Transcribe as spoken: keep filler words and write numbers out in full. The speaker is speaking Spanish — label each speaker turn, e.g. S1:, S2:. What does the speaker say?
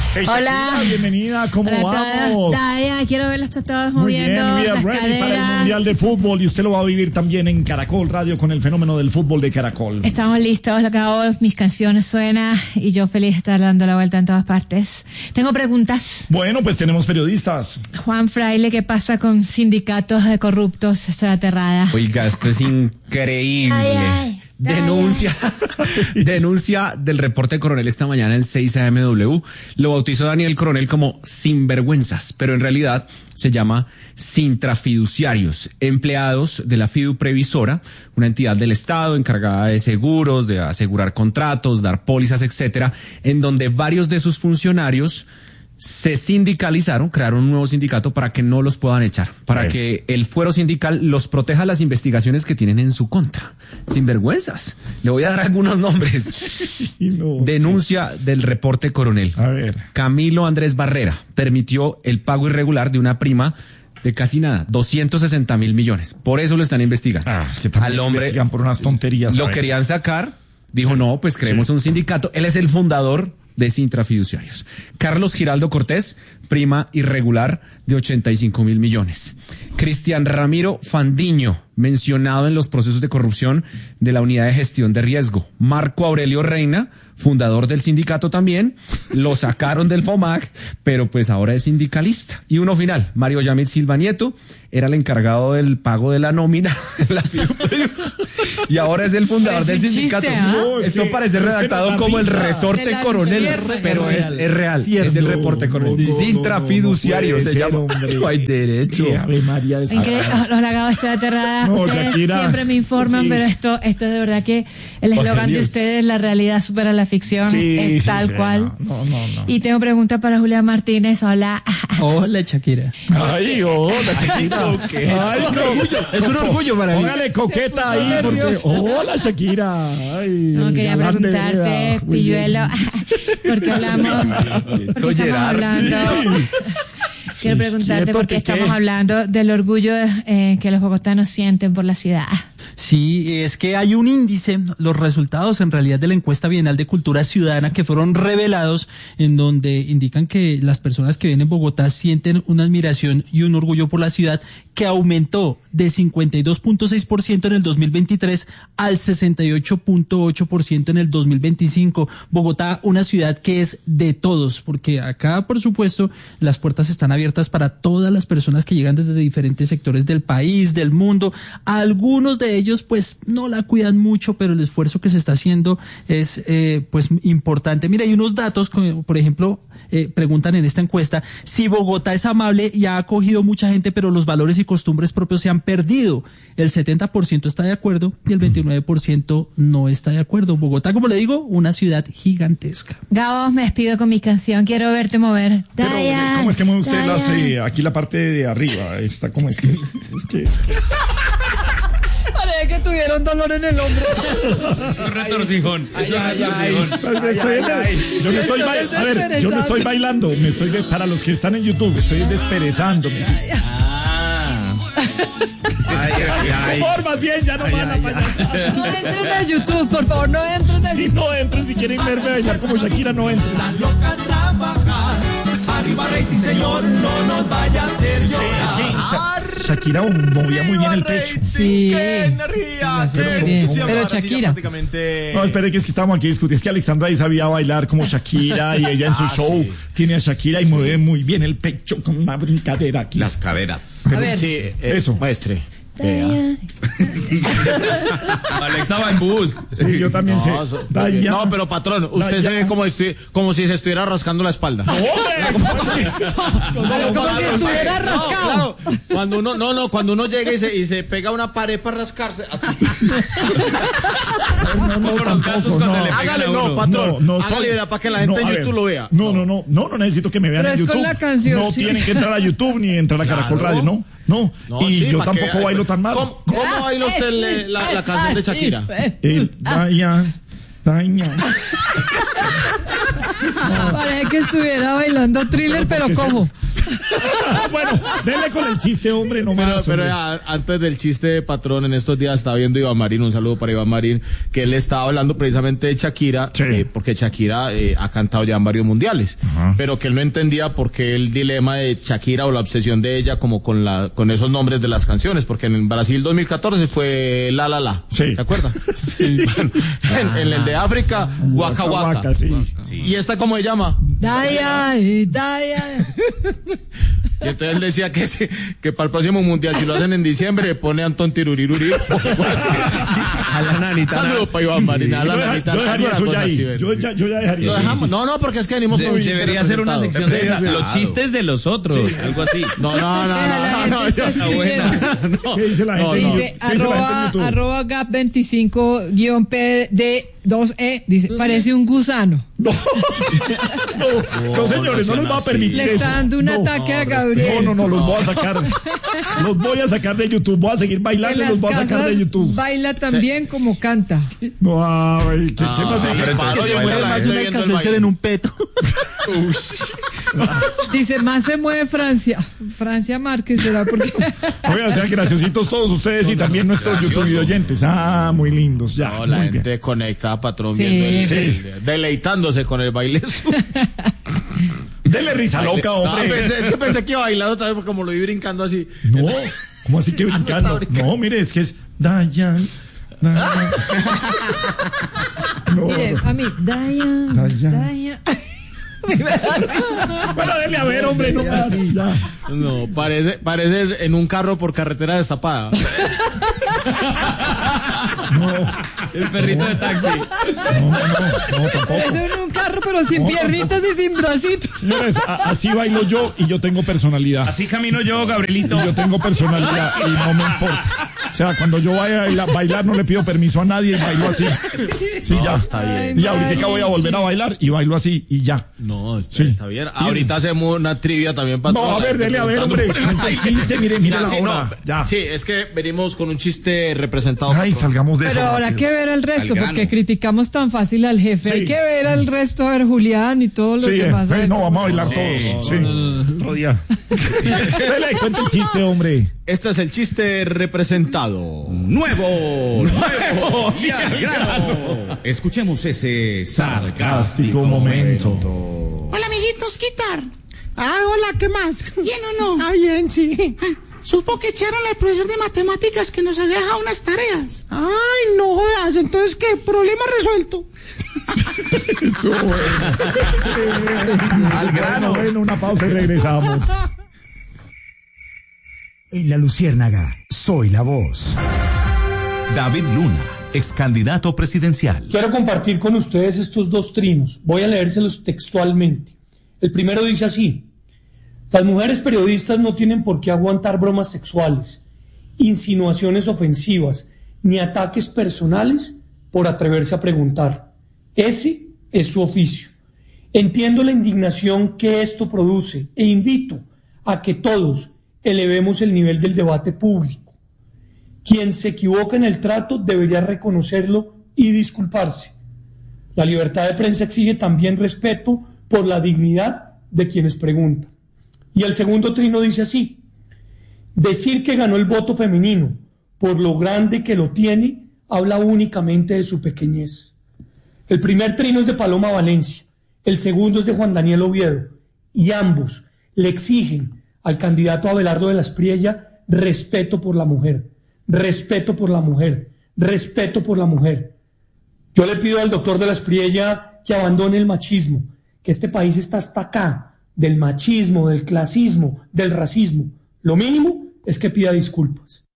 S1: Hey,
S2: Hola.
S1: Shakira, bienvenida, ¿cómo
S2: Hola
S1: vamos?
S2: Daya, quiero verlos todos
S1: Muy
S2: moviendo
S1: bien, we are
S2: las
S1: ready
S2: caderas.
S1: para el Mundial de Fútbol y usted lo va a vivir también en Caracol Radio con el fenómeno del fútbol de Caracol.
S2: Estamos listos, lo que hago, mis canciones suenan y yo feliz de estar dando la vuelta en todas partes. Tengo preguntas.
S1: Bueno, pues tenemos periodistas.
S2: Juan Fraile, ¿qué pasa con sindicatos de corruptos? Estoy aterrada.
S3: Oiga, esto es increíble.
S2: Ay, ay.
S3: Denuncia, denuncia del reporte Coronel esta mañana en seis A M W. Lo bautizó Daniel Coronel como sinvergüenzas, pero en realidad se llama sintrafiduciarios, empleados de la Fidu Previsora, una entidad del Estado encargada de seguros, de asegurar contratos, dar pólizas, etcétera, en donde varios de sus funcionarios se sindicalizaron, crearon un nuevo sindicato para que no los puedan echar, para
S1: Ay.
S3: que el fuero sindical los proteja las investigaciones que tienen en su contra. Sinvergüenzas. Le voy a dar algunos nombres.
S1: No,
S3: Denuncia del reporte Coronel.
S1: A ver.
S3: Camilo Andrés Barrera permitió el pago irregular de una prima de casi nada, doscientos sesenta mil millones. Por eso lo están investigando.
S1: Ah, es que también
S3: Al hombre
S1: investigan por unas tonterías. a
S3: lo
S1: veces.
S3: querían sacar, dijo no, pues creemos
S1: Sí.
S3: un sindicato. Él es el fundador de Sintrafiduciarios. Carlos Giraldo Cortés, prima irregular de ochenta y cinco mil millones. Cristian Ramiro Fandiño, mencionado en los procesos de corrupción de la Unidad de Gestión de Riesgo. Marco Aurelio Reina, fundador del sindicato también, lo sacaron del FOMAC, pero pues ahora es sindicalista. Y uno final, Mario Yamil Silva Nieto, era el encargado del pago de la nómina de la Fidu. Y ahora es el fundador
S2: Parece
S3: del
S2: un
S3: sindicato.
S2: chiste, ¿ah?
S1: No, es
S3: Esto
S1: que-
S3: parece
S1: es que
S3: redactado
S1: nos da
S3: como el
S1: risa.
S3: resorte
S2: De la
S3: Coronel,
S2: cierre.
S3: pero es, es real,
S1: Cierto.
S3: es el reporte Coronel.
S1: No, no,
S3: Sintrafiduciario
S1: no, no
S3: se
S1: puede
S3: llama.
S1: ser, hombre.
S3: No hay derecho.
S1: Qué Ave María. es-
S2: Increíble, los lagados, estoy aterrada.
S1: No,
S2: Ustedes
S1: Shakira.
S2: siempre me informan,
S1: Sí.
S2: pero esto, esto es de verdad que el eslogan de
S1: genios.
S2: ustedes, la realidad supera la ficción,
S1: Sí,
S2: es
S1: sí,
S2: tal
S1: sí,
S2: cual.
S1: no, no, no.
S2: Y tengo pregunta para Julián Martínez. Hola.
S4: Hola, Shakira.
S1: Ay, hola, Shakira. Ay, no.
S4: Es un orgullo para mí.
S1: Póngale coqueta ahí, porque. Hola, Shakira. Ay,
S2: No,
S1: el
S2: quería
S1: galán de
S2: preguntarte,
S1: Vereda. Muy
S2: Pilluelo,
S1: bien.
S2: porque hablamos, porque estamos hablando, quiero preguntarte
S1: quieto,
S2: porque
S1: ¿que
S2: estamos
S1: qué?
S2: hablando del orgullo eh, que los bogotanos sienten por la ciudad.
S4: Sí, es que hay un índice, los resultados en realidad de la encuesta bienal de cultura ciudadana que fueron revelados en donde indican que las personas que viven en Bogotá sienten una admiración y un orgullo por la ciudad que aumentó de cincuenta y dos punto seis por ciento en el dos mil veintitrés al sesenta y ocho punto ocho por ciento en el dos mil veinticinco. Bogotá, una ciudad que es de todos, porque acá, por supuesto, las puertas están abiertas para todas las personas que llegan desde diferentes sectores del país, del mundo. Algunos de ellos pues no la cuidan mucho, pero el esfuerzo que se está haciendo es eh, pues importante. Mira, hay unos datos, como, por ejemplo, eh, preguntan en esta encuesta si Bogotá es amable y ha acogido mucha gente, pero los valores y costumbres propios se han perdido. El setenta por ciento está de acuerdo y el veintinueve por ciento no está de acuerdo. Bogotá, como le digo, una ciudad gigantesca.
S2: Gabo, me despido con mi canción, quiero verte mover.
S1: Pero,
S2: Dayan,
S1: ¿cómo es que mueve usted
S2: Dayan.
S1: las, eh, aquí la parte de arriba? Esta, ¿cómo es que es? Es que, es que-
S4: Parece que tuvieron dolor en el hombro.
S3: Un retorcijón.
S1: Ay, ay, ay. Me estoy en el- yo no estoy bailando. A ver, yo no estoy bailando. Me estoy de- para los que están en YouTube, estoy desperezándome. Sí.
S3: Ay, ay, ay.
S1: Por favor, más bien, ya no van a payasar.
S2: No entren a YouTube, por favor, no entren a
S1: Si
S2: YouTube.
S1: no entren, si quieren verme bailar como Shakira, no entren.
S5: Loca a trabajar, arriba rating señor, no nos vaya a hacer llorar.
S1: Shakira movía muy bien el pecho.
S2: Sí.
S5: Qué energía,
S2: Pero
S5: qué
S2: bien.
S5: entusiasmo.
S2: Pero
S5: Ahora sí ya
S2: Shakira.
S5: prácticamente-
S1: No, espere, que es que estamos aquí discutiendo. Es que Alexandra ahí sabía bailar como Shakira y ella en su
S5: Ah,
S1: show
S5: sí.
S1: tiene a Shakira y mueve muy bien el pecho con una brincadera aquí.
S5: Las caderas.
S2: A ver.
S5: Sí, eh,
S1: Eso.
S5: Maestre.
S2: Dayan.
S3: Alexa va en bus.
S1: Sí, yo también sé.
S5: No, so-
S1: Dayan.
S5: no, pero patrón, usted se
S1: Dayan.
S5: ve como, estu- como si se estuviera rascando la espalda.
S2: Pero como si estuviera
S5: No,
S2: rascado.
S5: claro. Cuando uno, no, no, cuando uno llega y se, y se pega a una pared para rascarse, así.
S1: No, no, tampoco, no.
S5: Hágale, no, patrón.
S1: No, no
S5: hágale,
S1: soy-
S5: verá, para que la gente
S1: no, a
S5: en
S1: ver,
S5: YouTube lo vea.
S1: No, no, no, no, no necesito que me vean
S2: Pero
S1: en
S2: es con
S1: YouTube.
S2: la canción,
S1: no
S2: sí.
S1: tienen que entrar a YouTube ni entrar a Caracol
S5: Claro.
S1: Radio, no, no.
S5: No,
S1: y
S5: sí,
S1: yo
S5: pa' que-
S1: tampoco bailo tan mal.
S5: ¿Cómo, cómo baila usted le- la, la canción de Shakira?
S1: El Dayan, Dayan.
S2: Parece que estuviera bailando Thriller, pero
S1: porque se-
S2: ¿cómo?
S1: Bueno, denle con el chiste, hombre, no
S6: Pero,
S1: más.
S6: pero
S1: hombre.
S6: ya, antes del chiste, patrón, en estos días estaba viendo Iván Marín, un saludo para Iván Marín, que él estaba hablando precisamente de Shakira,
S1: Sí.
S6: eh, porque Shakira eh, ha cantado ya en varios mundiales,
S1: Ajá.
S6: pero que él no entendía por qué el dilema de Shakira o la obsesión de ella como con la con esos nombres de las canciones, porque en Brasil dos mil catorce fue La La La,
S1: Sí.
S6: ¿se acuerda? Sí. Bueno, en, en el de África, Waka Waka.
S1: Waka, sí.
S6: ¿Y esta cómo se llama?
S2: Daya, y Daya.
S6: Y entonces él decía que, sí, que para el próximo mundial, si lo hacen en diciembre, pone Antón Tiruriruri.
S3: A la nanita.
S6: Saludos para Iván Marín, a la
S1: Yo, deja-
S6: nanita.
S1: yo dejaría
S6: alguna
S1: eso
S6: cosa
S1: ya ahí.
S6: así, ¿verdad?
S1: Yo ya, yo ya dejaría
S6: Lo
S1: eso.
S6: dejamos. No, no, porque es que venimos con un chiste
S3: Debería ser una
S6: representado.
S3: sección de
S1: Sí,
S3: los
S1: claro.
S3: chistes de los otros, algo así.
S6: No, no, no,
S2: La
S6: no, no,
S2: gente
S6: yo-
S2: está
S6: no,
S2: escribiendo.
S6: no.
S1: ¿Qué dice la
S6: No,
S1: gente?
S6: no.
S2: Dice
S1: ¿Qué dice la gente en
S2: arroba,
S1: YouTube?
S2: arroba gap veinticinco guión P D dos E. Dice, parece un gusano.
S1: No, no, no, señores, no les va a permitir
S2: Le
S1: eso.
S2: está dando un
S1: No.
S2: ataque a Gabriel.
S1: No, no, no, los voy a sacar. Los voy a sacar de YouTube. Voy a seguir
S2: En
S1: bailando y
S2: las
S1: los voy a sacar
S2: casas
S1: de YouTube.
S2: baila también como canta.
S1: No, ay, ¿qué, ¿qué más
S6: sí,
S1: dice?
S6: pero entonces
S4: Que se
S6: baila
S4: mueve
S6: la
S4: más
S6: gente
S4: una
S6: viendo el
S4: Alka-Seltzer
S6: baile.
S4: en un peto.
S2: Dice, más se mueve Francia. Francia Márquez, ¿será? Porque
S1: Oigan, sean graciositos todos ustedes y también nuestros YouTube oyentes. Ah, muy lindos, ya.
S6: No, la
S1: muy
S6: gente
S1: bien.
S6: conectada, patrón,
S2: Sí,
S6: viendo el-
S1: sí.
S6: el- deleitándose con el baile.
S1: Dele risa loca,
S6: No,
S1: hombre.
S6: pensé- es que pensé que iba bailando otra vez, porque como lo vi brincando así.
S1: No, ¿cómo así que
S6: Ah, no está
S1: brincando?
S6: brincando.
S1: No, mire, es que es Dayan. Dayan. No.
S2: mire, a mí, Daya,
S1: Daya.
S2: Daya.
S1: Bueno, dele a ver, hombre, no más. Ya.
S6: No, parece, parece en un carro por carretera destapada.
S1: No,
S3: El perrito de taxi.
S1: no, no, no, tampoco.
S2: Parece en un carro, pero sin
S1: No,
S2: piernitas y sin bracitos.
S1: Señores, a- así bailo yo y yo tengo personalidad.
S3: Así camino yo, Gabrielito.
S1: Y yo tengo personalidad y no me importa. O sea, cuando yo vaya a bailar, bailar no le pido permiso a nadie y bailo así. Sí, ya.
S6: está bien.
S1: Y ahorita voy a volver a bailar y bailo así y ya.
S6: No, está,
S1: Sí.
S6: está bien. Ahorita hacemos una trivia también, patrón.
S1: No, a ver, dele a ver, hombre. Cuenta el chiste, mire, mire la
S6: sí,
S1: hora.
S6: no,
S1: Ya.
S6: sí, es que venimos con un chiste representado.
S1: Ay,
S6: patrón.
S1: salgamos de eso.
S2: Pero ahora hay
S1: rápido.
S2: que ver al resto,
S3: Al grano.
S2: porque criticamos tan fácil al jefe.
S1: Sí.
S2: Hay que ver al resto, a ver Julián y todos los
S1: Sí,
S2: demás.
S1: eh,
S2: a ver
S1: no,
S2: cómo-
S1: vamos a bailar todos. Sí. Otro día. Dele, cuenta el chiste, hombre.
S6: Este es el chiste representado.
S7: Nuevo, nuevo y al grano. Escuchemos ese sarcástico
S1: Cástico momento.
S8: Hola, amiguitos, quitar.
S5: Ah, hola, ¿qué más?
S8: ¿Bien o no?
S5: Ah, bien, sí.
S8: Supo que echaron al profesor de matemáticas que nos había dejado unas tareas.
S5: Ay, no jodas, entonces, ¿qué? Problema resuelto.
S1: Eso, bueno. Al grano. Bueno, una pausa y regresamos.
S9: En La Luciérnaga, soy la voz.
S10: David Luna, ex candidato presidencial.
S11: Quiero compartir con ustedes estos dos trinos. Voy a leérselos textualmente. El primero dice así: las mujeres periodistas no tienen por qué aguantar bromas sexuales, insinuaciones ofensivas, ni ataques personales por atreverse a preguntar. Ese es su oficio. Entiendo la indignación que esto produce e invito a que todos elevemos el nivel del debate público. Quien se equivoca en el trato debería reconocerlo y disculparse. La libertad de prensa exige también respeto por la dignidad de quienes preguntan. Y el segundo trino dice así: decir que ganó el voto femenino por lo grande que lo tiene habla únicamente de su pequeñez. El primer trino es de Paloma Valencia, el segundo es de Juan Daniel Oviedo, y ambos le exigen al candidato Abelardo de la Espriella respeto por la mujer, respeto por la mujer, respeto por la mujer. Yo le pido al doctor de la Espriella que abandone el machismo, que este país está hasta acá del machismo, del clasismo, del racismo. Lo mínimo es que pida disculpas.